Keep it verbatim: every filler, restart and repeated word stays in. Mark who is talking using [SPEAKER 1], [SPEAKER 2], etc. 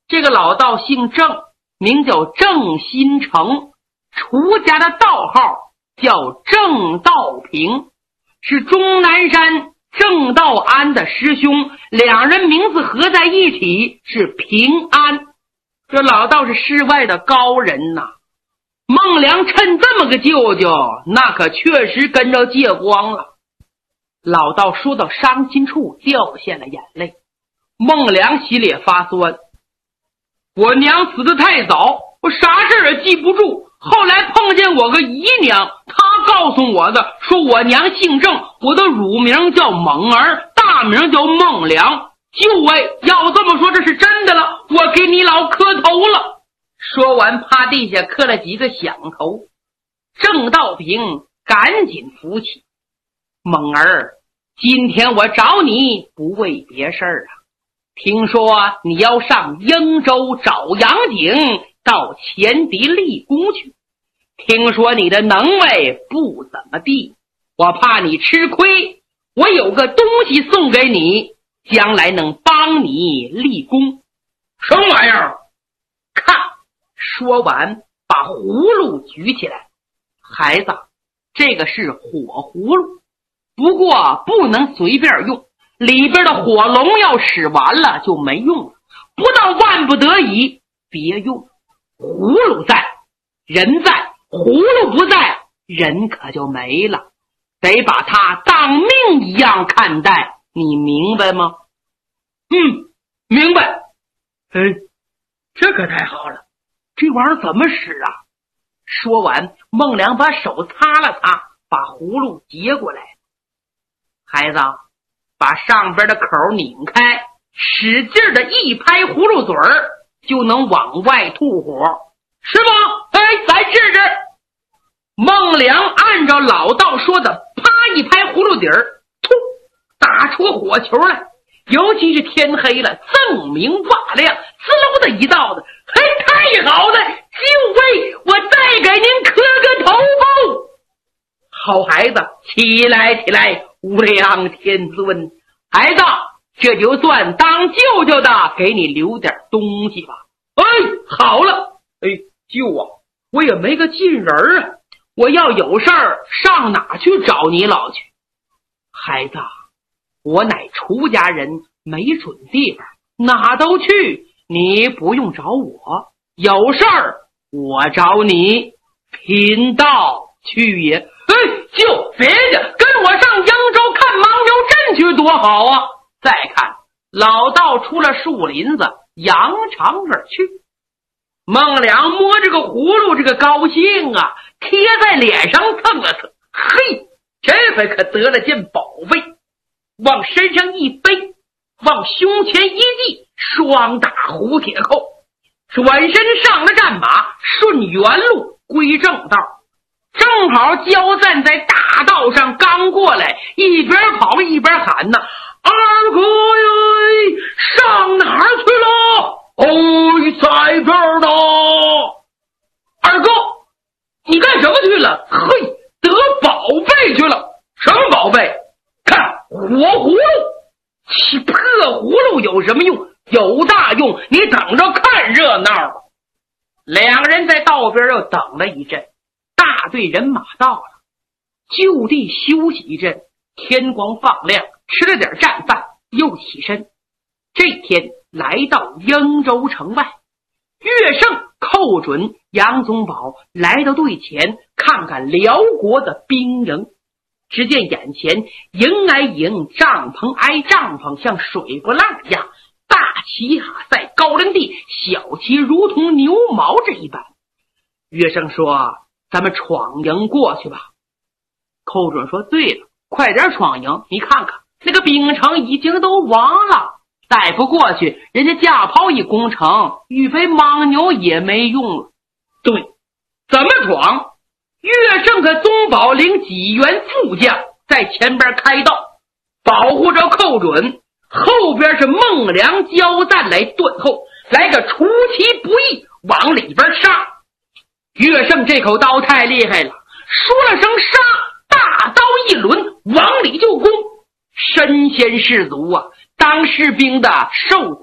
[SPEAKER 1] 这个老道姓郑，名叫郑新成，出家的道号叫郑道平，是终南山郑道安的师兄，两人名字合在一起是平安。这老道是世外的高人呐、啊，孟良趁这么个舅舅，那可确实跟着借光了。老道说到伤心处，掉下了眼泪。孟良心里也发酸，我娘死得太早，我啥事也记不住，后来碰见我个姨娘，她告诉我的，说我娘姓郑，我的乳名叫猛儿，大名叫孟良。就位，要这么说这是真的了，我给你老磕头了。说完趴地下磕了几个响头。郑道平赶紧扶起，猛儿，今天我找你不为别事儿啊，听说你要上英州找杨景到前敌立功去，听说你的能耐不怎么地，我怕你吃亏，我有个东西送给你，将来能帮你立功。什么玩意儿？看。说完把葫芦举起来，孩子，这个是火葫芦，不过不能随便用，里边的火龙要使完了就没用了，不到万不得已别用。葫芦在，人在，葫芦不在，人可就没了，得把它当命一样看待，你明白吗？嗯，明白。哎，这可太好了，这玩意儿怎么使啊？说完，孟良把手擦了擦，把葫芦接过来。孩子，把上边的口拧开，使劲的一拍葫芦嘴儿，就能往外吐火，是吗？哎，咱试试。孟良按照老道说的，啪一拍葫芦底儿，突，打出火球来。尤其是天黑了，锃明瓦亮，滋溜的一道的，嘿，太好了！就位，我再给您磕个头吧。好孩子，起来起来，无量天尊，孩子，这就算当舅舅的给你留点东西吧。哎，好了，哎，舅啊，我也没个近人啊，我要有事儿上哪去找你老去？孩子，我乃出家人，没准地方，哪都去，你不用找我，有事儿我找你，贫道去也。哎，就别的，跟我上扬州看牦牛阵去多好啊！再看老道出了树林子，扬长而去。孟良摸这个葫芦，这个高兴啊，贴在脸上蹭了蹭，嘿，这回可得了件宝贝，往身上一背，往胸前一系，双打虎铁扣，转身上了战马，顺原路归正道。正好交战在大道上，刚过来，一边跑一边喊呢：二哥呀，上哪儿去了？哦，在这儿呢。二哥，你干什么去了？嘿，得宝贝去了。什么宝贝？看火葫芦。其破葫芦有什么用？有大用，你等着看热闹吧。两人在道边又等了一阵，大队人马到了，就地休息一阵。天光放亮，吃了点战饭，又起身。这天来到英州城外，岳胜、寇准、杨宗保来到队前，看看辽国的兵营。只见眼前营挨营，帐篷挨帐篷，像水波浪一样，大旗哈在高粱地，小旗如同牛毛这一般。岳胜说：咱们闯营过去吧。寇准说：对了，快点闯营，你看看那个兵城已经都亡了，再不过去，人家架炮一攻城，预备牦牛也没用了。对，怎么闯？岳胜和宗保领几员副将在前边开道，保护着寇准，后边是孟良交战来断后，来个出其不意往里边杀。岳胜这口刀太厉害了，说了声杀，大刀一抡往里就攻，身先士卒啊，当士兵的受